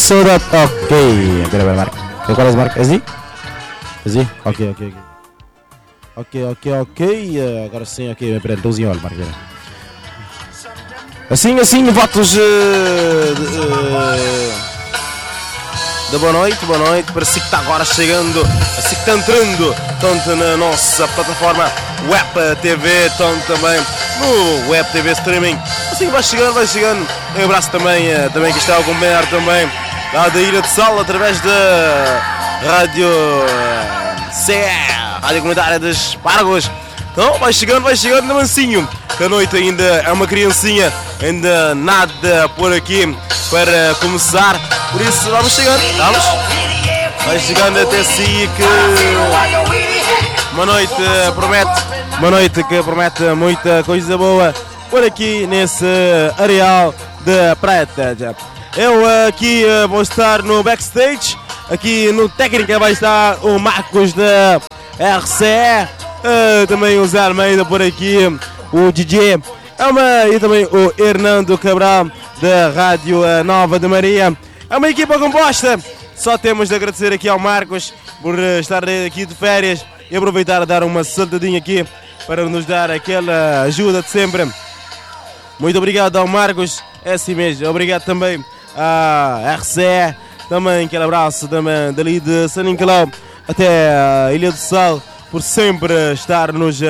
Soda. Ok, espera, Marco. Qual é o Marco? É assim? Assim? Ok. Agora sim, ok. Espera, então olha, Marco. Assim, votos de boa noite, para si que está agora chegando, assim que está entrando, tanto na nossa plataforma Web TV, tanto também no Web TV Streaming. Assim vai chegando. Um abraço também que está a acompanhar também lá da Ilha de Sal, através da Rádio CE, Rádio Comunitária dos Pargos. Então vai chegando no mansinho, que a noite ainda é uma criancinha, ainda nada por aqui para começar, por isso vamos chegando, vai chegando até si, que uma noite que promete muita coisa boa por aqui nesse areal de Praia Teja. Eu aqui vou estar no backstage, aqui no técnica vai estar o Marcos da RCE, também o Zé Almeida por aqui, o DJ, e também o Hernando Cabral da Rádio Nova de Maria. É uma equipa composta, só temos de agradecer aqui ao Marcos por estar aqui de férias e aproveitar a dar uma saltadinha aqui para nos dar aquela ajuda de sempre. Muito obrigado ao Marcos, é assim mesmo. Obrigado também à RCE, também aquele abraço também dali de São Nicolau até a Ilha do Sal, por sempre estar-nos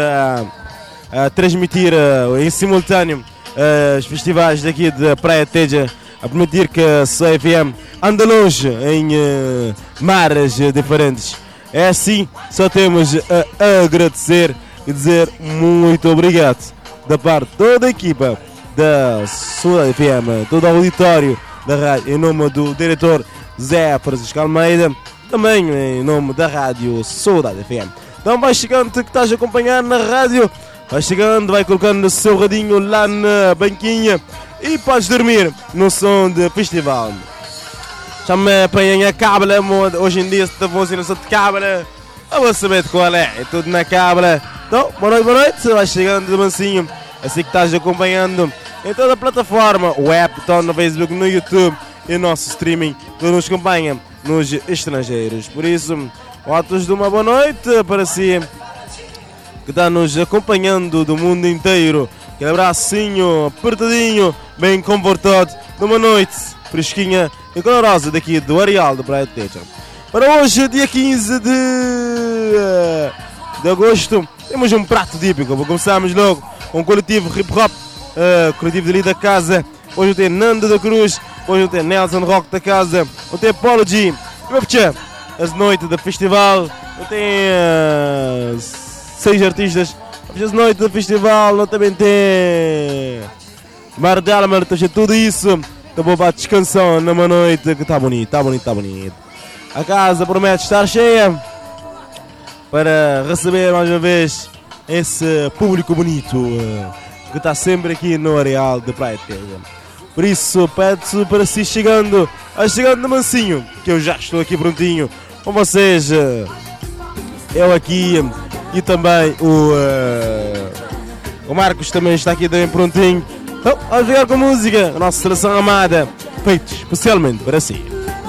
a transmitir em simultâneo os festivais daqui de Praia Teja, a permitir que a CFM ande longe em mares diferentes. É assim, só temos a agradecer e dizer muito obrigado da parte de toda a equipa da Soda FM, todo o auditório da rádio, em nome do diretor Zé Francisco Almeida, também em nome da rádio Soda FM. Então vai chegando, que estás a acompanhar na rádio, vai chegando, vai colocando o seu radinho lá na banquinha e podes dormir no som de festival. Já me apanham a cábula, hoje em dia se te funciona só de cábula, eu vou saber de qual é tudo na cábula. Então, boa noite, vai chegando de mansinho, assim que estás acompanhando em toda a plataforma, web, no Facebook, no YouTube e no nosso streaming, que nos acompanha nos estrangeiros. Por isso, votos de uma boa noite para si, que está nos acompanhando do mundo inteiro. Aquele abracinho apertadinho, bem confortado, de uma noite fresquinha e calorosa daqui do areal da Praia Teja. Para hoje, dia 15 de agosto, temos um prato típico. Começamos logo com o coletivo Hip Hop, coletivo dali da casa. Hoje tem Nando da Cruz, hoje tem Nelson Rock da casa, hoje tem Paulo G. As noites do festival, tem 6 artistas. As noites do festival, não também tem Mardela, tudo isso. Acabou para descansar numa noite que está bonito. A casa promete estar cheia para receber mais uma vez esse público bonito que está sempre aqui no areal de Praia Teja. Por isso, pede-se para si chegando no mansinho, que eu já estou aqui prontinho com vocês. Eu aqui e também o Marcos também está aqui bem prontinho. Então, vamos jogar com música, a nossa seleção amada, feita especialmente para si.